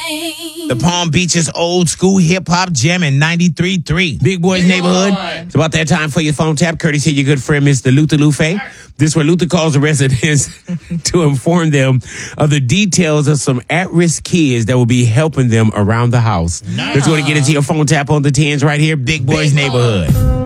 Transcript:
The Palm Beaches old school hip hop jam in 93.3. Big Boy's Neighborhood. It's about that time for your phone tap, courtesy of your good friend, Mr. Luther Lufe. This is where Luther calls the residents to inform them of the details of some at-risk kids that will be helping them around the house. Let's go to get into your phone tap on the 10s right here. Big Boy's Neighborhood.